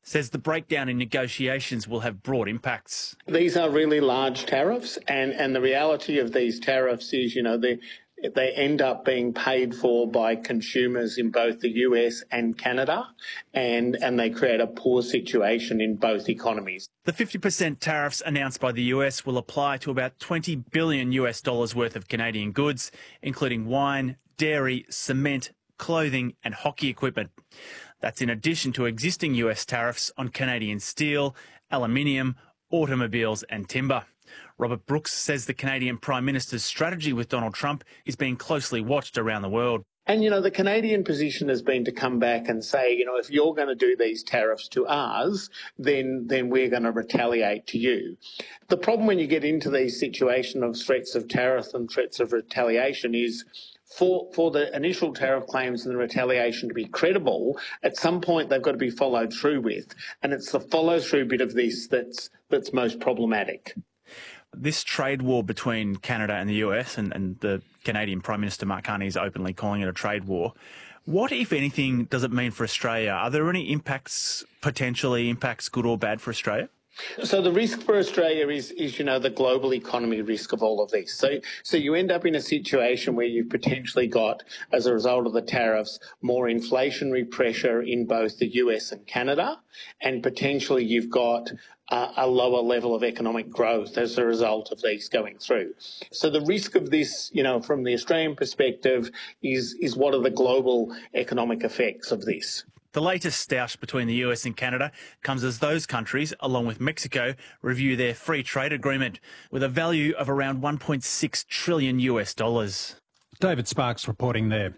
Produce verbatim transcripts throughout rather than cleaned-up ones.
says the breakdown in negotiations will have broad impacts. These are really large tariffs, and, and the reality of these tariffs is, you know, they they end up being paid for by consumers in both the U S and Canada, and, and they create a poor situation in both economies. The fifty percent tariffs announced by the U S will apply to about twenty billion U S dollars worth of Canadian goods, including wine, dairy, cement, clothing and hockey equipment. That's in addition to existing U S tariffs on Canadian steel, aluminium, automobiles and timber. Robert Brooks says the Canadian Prime Minister's strategy with Donald Trump is being closely watched around the world. And, you know, the Canadian position has been to come back and say, you know, if you're going to do these tariffs to us, then then we're going to retaliate to you. The problem when you get into these situations of threats of tariff and threats of retaliation is for for the initial tariff claims and the retaliation to be credible, at some point they've got to be followed through with. And it's the follow-through bit of this that's that's most problematic. This trade war between Canada and the U S, and, and the Canadian Prime Minister Mark Carney is openly calling it a trade war. What, if anything, does it mean for Australia? Are there any impacts, potentially impacts, good or bad for Australia? So the risk for Australia is, is, you know, the global economy risk of all of this. So, so you end up in a situation where you've potentially got, as a result of the tariffs, more inflationary pressure in both the U S and Canada, and potentially you've got uh, a lower level of economic growth as a result of these going through. So the risk of this, you know, from the Australian perspective, is is what are the global economic effects of this? The latest stoush between the U S and Canada comes as those countries, along with Mexico, review their free trade agreement with a value of around one point six trillion U S dollars. David Sparks reporting there.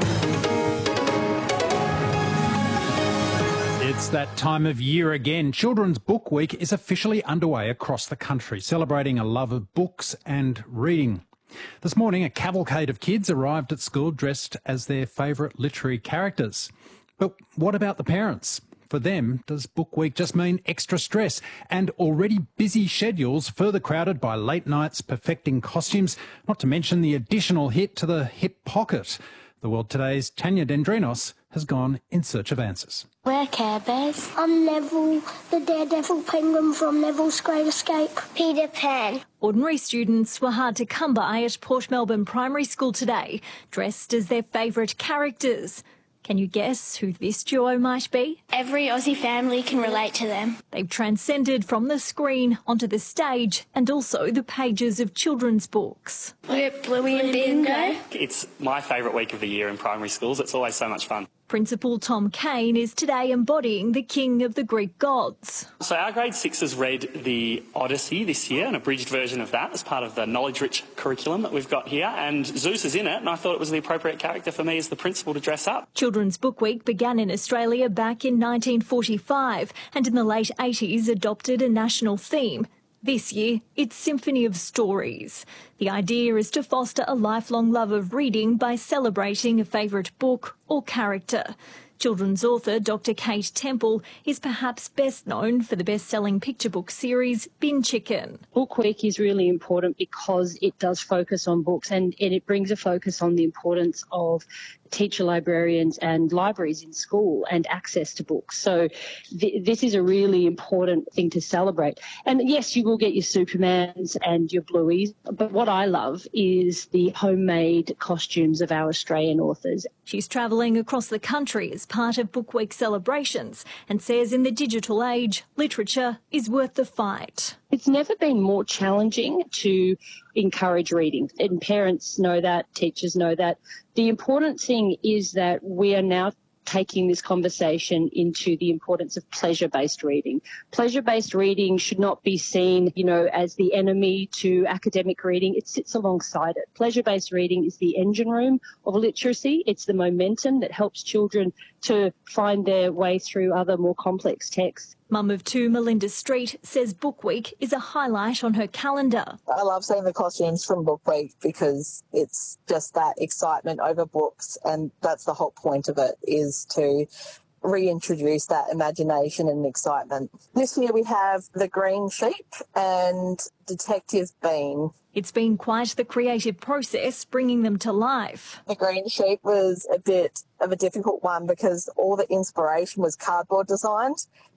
It's that time of year again. Children's Book Week is officially underway across the country, celebrating a love of books and reading. This morning, a cavalcade of kids arrived at school dressed as their favourite literary characters. But what about the parents? For them, does Book Week just mean extra stress and already busy schedules further crowded by late nights perfecting costumes, not to mention the additional hit to the hip pocket? The World Today's Tanya Dendrinos has gone in search of answers. We're Care Bears. I'm Neville, the daredevil penguin from Neville's Great Escape. Peter Pan. Ordinary students were hard to come by at Port Melbourne Primary School today, dressed as their favourite characters. Can you guess who this duo might be? Every Aussie family can relate to them. They've transcended from the screen onto the stage and also the pages of children's books. We're Bluey and Bingo. It's my favourite week of the year in primary schools. It's always so much fun. Principal Tom Kane is today embodying the king of the Greek gods. So our grade sixes read the Odyssey this year, an abridged version of that as part of the knowledge-rich curriculum that we've got here, and Zeus is in it, and I thought it was the appropriate character for me as the principal to dress up. Children's Book Week began in Australia back in nineteen forty-five and in the late eighties adopted a national theme. This year, it's Symphony of Stories. The idea is to foster a lifelong love of reading by celebrating a favourite book or character. Children's author Doctor Kate Temple is perhaps best known for the best-selling picture book series Bin Chicken. Book Week is really important because it does focus on books, and, and it brings a focus on the importance of teacher librarians and libraries in school and access to books. So th- this is a really important thing to celebrate. And yes, you will get your Supermans and your Blueies, but what I love is the homemade costumes of our Australian authors. She's travelling across the country as part of Book Week celebrations and says in the digital age, literature is worth the fight. It's never been more challenging to encourage reading, and parents know that, teachers know that. The important thing is that we are now taking this conversation into the importance of pleasure-based reading. Pleasure-based reading should not be seen, you know, as the enemy to academic reading. It sits alongside it. Pleasure-based reading is the engine room of literacy. It's the momentum that helps children to find their way through other more complex texts. Mum of two, Melinda Street, says Book Week is a highlight on her calendar. I love seeing the costumes from Book Week because it's just that excitement over books, and that's the whole point of it, is to reintroduce that imagination and excitement. This year we have The Green Sheep and Detective Bean. It's been quite the creative process bringing them to life. The Green Sheep was a bit of a difficult one because all the inspiration was cardboard designed,